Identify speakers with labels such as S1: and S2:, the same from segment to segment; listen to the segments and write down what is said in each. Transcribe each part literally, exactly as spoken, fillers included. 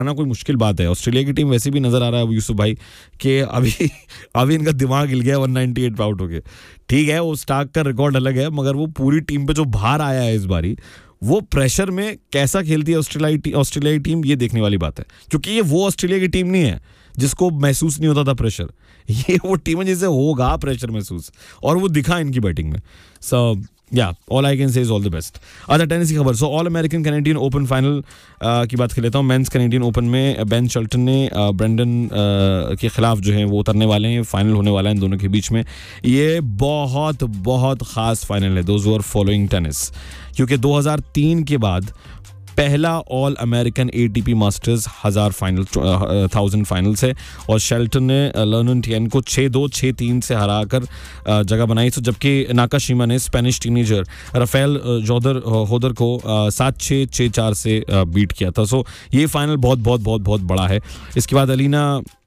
S1: ना कोई मुश्किल बात है। ऑस्ट्रेलिया की टीम वैसे भी नजर आ रहा है यूसुफ भाई कि अभी अभी इनका दिमाग हिल गया एक सौ अट्ठानवे पे आउट हो गए। ठीक है, वो स्टार्क का रिकॉर्ड अलग है, मगर वो पूरी टीम पे जो भार आया है इस बारी, वो प्रेशर में कैसा खेलती है ऑस्ट्रेलिया ऑस्ट्रेलिया की टीम, ये देखने वाली बात है। क्योंकि ये वो ऑस्ट्रेलिया की टीम नहीं है जिसको महसूस नहीं होता था प्रेशर, ये वो टीम है जिसे होगा प्रेशर महसूस, और वो दिखा इनकी बैटिंग में। सो या all I can say is all the best. अच्छा, टेनिस की खबर। So all American Canadian open final की बात कर लेता हूँ। मेंस कैनेडियन ओपन में बेन शल्टन ने ब्रेंडन के खिलाफ जो है वो उतरने वाले हैं। फाइनल होने वाला है इन दोनों के बीच में। ये बहुत बहुत खास फाइनल है those who are following tennis, क्योंकि दो हज़ार तीन के बाद पहला ऑल अमेरिकन एटीपी मास्टर्स हजार फाइनल थाउजेंड फाइनल्स है, और शेल्टन ने लर्नन टियन को छः दो छः तीन से हराकर जगह बनाई। तो जबकि नाकाशिमा ने स्पेनिश टीनेजर राफेल जोदर होदर को सात छः छः चार से बीट किया था। सो ये फाइनल बहुत बहुत बहुत बहुत बड़ा है। इसके बाद अलीना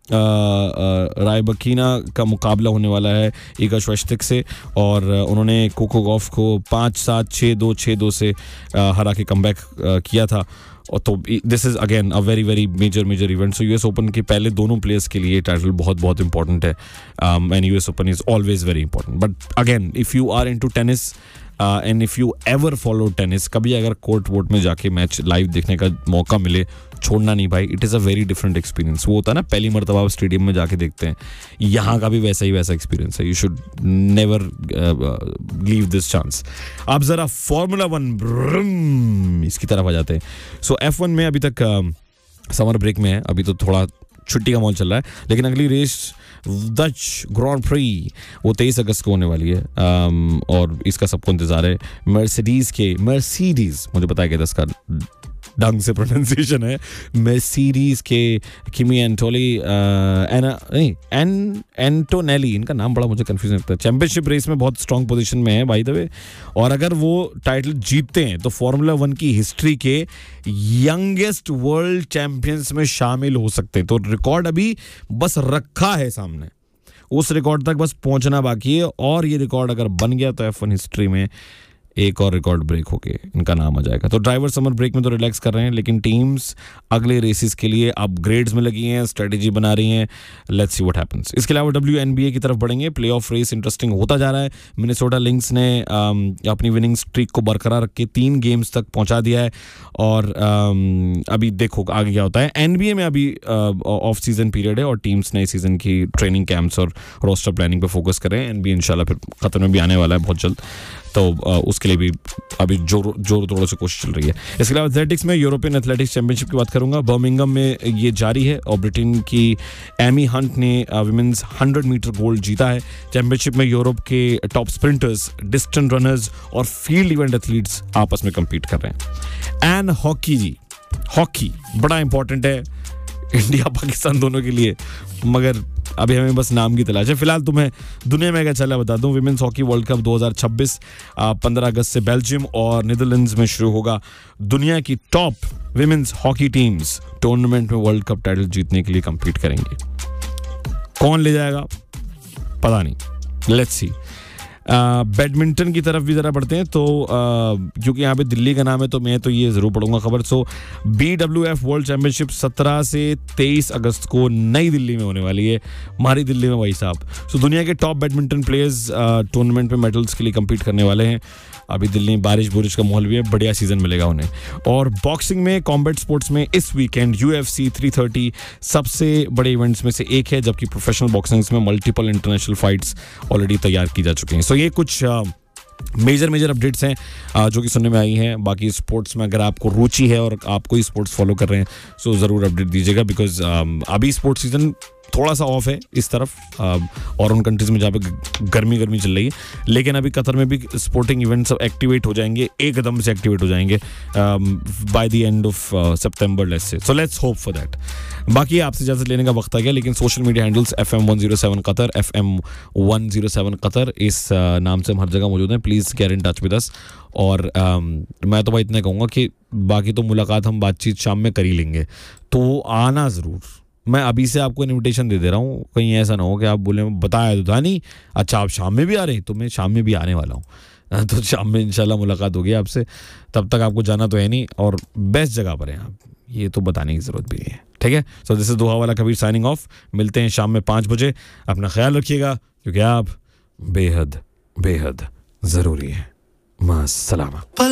S1: रायबकीना का मुकाबला होने वाला है ईगा श्वेस्तिक से, और उन्होंने कोको गॉफ को पाँच सात छः दो छः दो से हरा के कमबैक किया था। और तो this is again a very very major major event. So US open के पहले दोनों प्लेयर्स के लिए टाइटल बहुत बहुत इंपॉर्टेंट है, and US open is always very important. But again if you are into tennis and if you ever follow tennis, कभी अगर कोर्ट वोर्ट में जाके मैच लाइव देखने का मौका मिले, छोड़ना नहीं भाई। It is a very different experience. वो होता है ना पहली मरतबा आप स्टेडियम में जाके देखते हैं, यहाँ का भी वैसा ही वैसा एक्सपीरियंस है। You should never leave this chance. आप ज़रा फार्मूला वन इसकी तरफ आ जाते हैं। सो एफ वन में अभी तक समर uh, ब्रेक में है, अभी तो थोड़ा छुट्टी का माहौल चल रहा है, लेकिन अगली रेस डच ग्रैंड प्री वो तेईस अगस्त को होने वाली है, um, और इसका सबको इंतजार है। मर्सिडीज के मर्सिडीज मुझे पता है कि इसका ढंग से प्रोनाउंसिएशन है, मर्सिडीज के किमी एंटोली एना नहीं एन एंटोनेली, इनका नाम बड़ा मुझे कंफ्यूजन लगता है। चैंपियनशिप रेस में बहुत स्ट्रांग पोजीशन में है बाय द वे, और अगर वो टाइटल जीतते हैं तो फार्मूला वन की हिस्ट्री के यंगेस्ट वर्ल्ड चैंपियंस में शामिल हो सकते हैं। तो रिकॉर्ड अभी बस रखा है सामने, उस रिकॉर्ड तक बस पहुंचना बाकी है, और ये रिकॉर्ड अगर बन गया तो एफ वन हिस्ट्री में एक और रिकॉर्ड ब्रेक होके इनका नाम आ जाएगा। तो ड्राइवर समर ब्रेक में तो रिलैक्स कर रहे हैं, लेकिन टीम्स अगले रेसेस के लिए अपग्रेड्स में लगी हैं, स्ट्रेटेजी बना रही हैं। Let's see what happens. इसके अलावा डब्ल्यू एन बी ए की तरफ बढ़ेंगे। प्लेऑफ रेस इंटरेस्टिंग होता जा रहा है। मिनेसोटा लिंक्स ने आम, अपनी विनिंग स्ट्रीक को बरकरार रख के तीन गेम्स तक पहुंचा दिया है, और आम, अभी देखो आगे क्या होता है। एन बी ए में अभी ऑफ सीजन पीरियड है, और टीम्स नए सीजन की ट्रेनिंग कैंप्स और रोस्टर प्लानिंग पर फोकस कर रहे हैं। एन बी ए इंशाल्लाह फिर खतर में भी आने वाला है बहुत जल्द, तो uh, उसके लिए भी अभी जोर जोर तोड़ों से कोशिश चल रही है। इसके अलावा एथलेटिक्स में यूरोपियन एथलेटिक्स चैंपियनशिप की बात करूंगा। बर्मिंघम में ये जारी है, और ब्रिटेन की एमी हंट ने विमेंस हंड्रेड मीटर गोल्ड जीता है। चैंपियनशिप में यूरोप के टॉप स्प्रिंटर्स, डिस्टेंस रनर्स और फील्ड इवेंट एथलीट्स आपस में कम्पीट कर रहे हैं। एंड हॉकी जी, हॉकी बड़ा इंपॉर्टेंट है इंडिया पाकिस्तान दोनों के लिए, मगर अभी हमें बस नाम की तलाश है। फिलहाल तुम्हें दुनिया में क्या चला बता दूं। विमेंस हॉकी वर्ल्ड कप दो हज़ार छब्बीस पंद्रह अगस्त से बेल्जियम और नीदरलैंड्स में शुरू होगा। दुनिया की top women's hockey teams tournament में वर्ल्ड कप टाइटल जीतने के लिए compete करेंगे। कौन ले जाएगा पता नहीं, लेट्स सी। बैडमिंटन की तरफ भी ज़रा बढ़ते हैं, तो uh, क्योंकि यहाँ पे दिल्ली का नाम है तो मैं तो ये ज़रूर पढ़ूंगा खबर। सो B W F world championship सत्रह से तेईस अगस्त को नई दिल्ली में होने वाली है, हमारी दिल्ली में भाई साहब। सो दुनिया के टॉप बैडमिंटन प्लेयर्स टूर्नामेंट में मेडल्स के लिए कम्पीट करने वाले हैं। अभी दिल्ली में बारिश बुरिश का माहौल भी है, बढ़िया सीजन मिलेगा उन्हें। और बॉक्सिंग में, कॉम्बैट स्पोर्ट्स में इस weekend U F C three thirty सबसे बड़े इवेंट्स में से एक है, जबकि प्रोफेशनल बॉक्सिंग में मल्टीपल इंटरनेशनल फाइट्स ऑलरेडी तैयार की जा चुकी हैं। सो ये कुछ मेजर मेजर अपडेट्स हैं uh, जो कि सुनने में आई हैं। बाकी स्पोर्ट्स में अगर आपको रुचि है और आप कोई स्पोर्ट्स फॉलो कर रहे हैं, सो ज़रूर अपडेट दीजिएगा, बिकॉज uh, अभी स्पोर्ट्स सीजन थोड़ा सा ऑफ है इस तरफ, और उन कंट्रीज में जहाँ पे गर्मी गर्मी चल रही है, लेकिन अभी कतर में भी स्पोर्टिंग इवेंट्स सब एक्टिवेट हो जाएंगे, एकदम से एक्टिवेट हो जाएंगे by the end of September, let's say. So let's hope for that. बाकी आपसे इजाजत लेने का वक्त आ गया, लेकिन social media handles F M one zero seven Qatar, F M one zero seven Qatar, इस uh, नाम से हम हर जगह मौजूद हैं। Please get in touch with us. और um, मैं तो भाई इतना कहूँगा कि बाकी तो मुलाकात हम बातचीत शाम में कर ही लेंगे, तो आना ज़रूर। मैं अभी से आपको इनविटेशन दे दे रहा हूँ, कहीं ऐसा ना हो कि आप बोले बताया तो था नहीं, अच्छा आप शाम में भी आ रहे, तो मैं शाम में भी आने वाला हूँ। तो शाम में इंशाल्लाह मुलाकात होगी आपसे। तब तक आपको जाना तो है नहीं, और बेस्ट जगह पर हैं आप, ये तो बताने की ज़रूरत भी नहीं है, ठीक है। सो दिस इज़ दोहा वाला कबीर साइनिंग ऑफ। मिलते हैं शाम में पाँच बजे। अपना ख्याल रखिएगा, क्योंकि आप बेहद बेहद ज़रूरी है। मास्सलामा।